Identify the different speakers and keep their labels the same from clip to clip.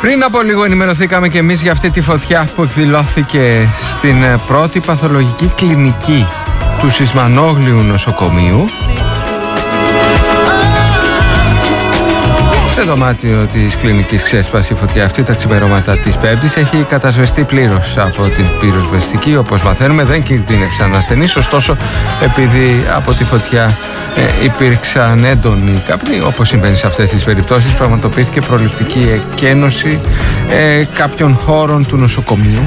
Speaker 1: Πριν από λίγο ενημερωθήκαμε και εμείς για αυτή τη φωτιά που εκδηλώθηκε στην πρώτη παθολογική κλινική του Σισμανόγλιου νοσοκομείου. Σε δωμάτιο της κλινικής ξέσπασε η φωτιά αυτή τα ξημερώματα της Πέμπτης. Έχει κατασβεστεί πλήρως από την πυροσβεστική. Όπως μαθαίνουμε, δεν κινδύνευσαν ασθενείς. Ωστόσο, επειδή από τη φωτιά υπήρξαν έντονοι καπνοί, όπως συμβαίνει σε αυτές τις περιπτώσεις, πραγματοποιήθηκε προληπτική εκένωση κάποιων χώρων του νοσοκομείου.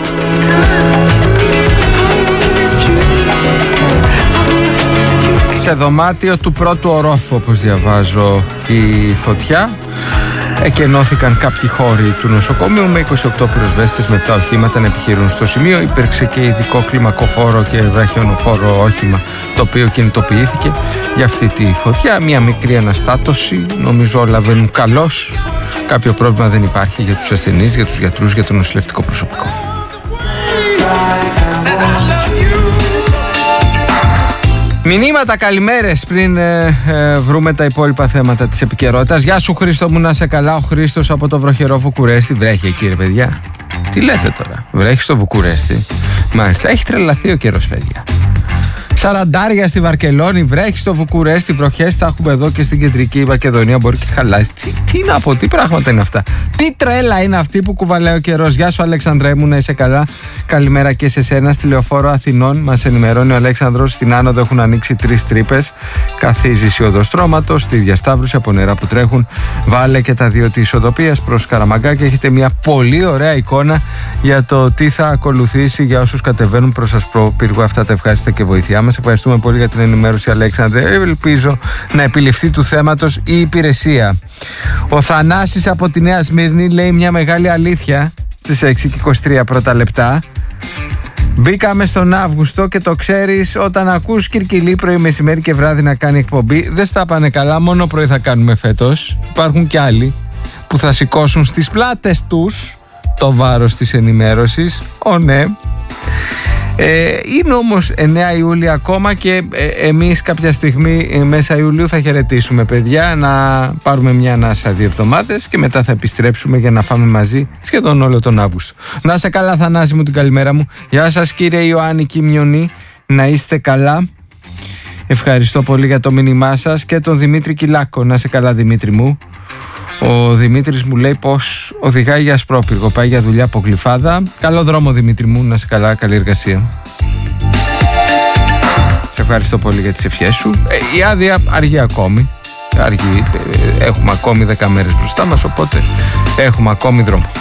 Speaker 1: Σε δωμάτιο του πρώτου ορόφου, όπως διαβάζω, η φωτιά. Εκενώθηκαν κάποιοι χώροι του νοσοκομείου με 28 πυροσβέστες με τα οχήματα να επιχειρούν στο σημείο. Υπήρξε και ειδικό κλιμακοφόρο και βραχιονοφόρο όχημα, το οποίο κινητοποιήθηκε για αυτή τη φωτιά. Μια μικρή αναστάτωση, νομίζω όλα βαίνουν καλώς. Κάποιο πρόβλημα δεν υπάρχει για τους ασθενείς, για τους γιατρούς, για το νοσηλευτικό προσωπικό. Μηνύματα, καλημέρες πριν βρούμε τα υπόλοιπα θέματα της επικαιρότητας. Γεια σου Χρήστο μου, να σε καλά. Ο Χρήστος από το βροχερό Βουκουρέστι. Βρέχει εκεί ρε παιδιά? Τι λέτε τώρα, βρέχει στο Βουκουρέστι? Μάλιστα, έχει τρελαθεί ο καιρός παιδιά. 40 στη Βαρκελόνη, βρέχει στο Βουκουρέστι, βροχές θα έχουμε εδώ και στην κεντρική Μακεδονία. Μπορεί και χαλάσει. Τι να πω, τι πράγματα είναι αυτά? Τι τρέλα είναι αυτή που κουβαλάει ο καιρός? Γεια σου Αλέξανδρέ μου, να είσαι καλά. Καλημέρα και σε σένα. Στη Λεωφόρο Αθηνών μας ενημερώνει ο Αλέξανδρος. Στην άνοδο έχουν ανοίξει 3 τρύπες. Καθίζηση οδοστρώματος. Στη διασταύρωση από νερά που τρέχουν. Βάλε και τα 2 της οδοπίας προς Καραμαγκά και έχετε μια πολύ ωραία εικόνα για το τι θα ακολουθήσει για όσους κατεβαίνουν προς Ασπρόπυργο. Αυτά τα ευχάριστα και βοήθειά μας. Ευχαριστούμε πολύ για την ενημέρωση Αλέξανδρε. Ελπίζω να επιληφθεί του θέματος η υπηρεσία. Ο Θανάσης από τη Νέα Σμύρνη λέει μια μεγάλη αλήθεια στις 6:23 πρώτα λεπτά. Μπήκαμε στον Αύγουστο και το ξέρεις, όταν ακούς Κυρκυλή πρωί, μεσημέρι και βράδυ να κάνει εκπομπή, δεν στα πάνε καλά, μόνο πρωί θα κάνουμε φέτος. Υπάρχουν κι άλλοι που θα σηκώσουν στις πλάτες τους το βάρος της ενημέρωσης. Ναι. Είναι όμως 9 Ιούλιο ακόμα και εμείς κάποια στιγμή μέσα Ιουλίου θα χαιρετήσουμε παιδιά, να πάρουμε μια ανάσα 2 εβδομάδες και μετά θα επιστρέψουμε για να φάμε μαζί σχεδόν όλο τον Αύγουστο. Να είσαι καλά Θανάση μου, την καλημέρα μου. Γεια σας κύριε Ιωάννη Κιμιονή, να είστε καλά. Ευχαριστώ πολύ για το μήνυμά σας. Και τον Δημήτρη Κυλάκο, να είσαι καλά Δημήτρη μου. Ο Δημήτρης μου λέει πως οδηγάει για Ασπρόπυργο, πάει για δουλειά από Γλυφάδα. Καλό δρόμο Δημήτρη μου, να σε καλά, καλή εργασία. Σε ευχαριστώ πολύ για τις ευχές σου. Η άδεια αργεί ακόμη. Έχουμε ακόμη 10 μέρες μπροστά μας, οπότε έχουμε ακόμη δρόμο.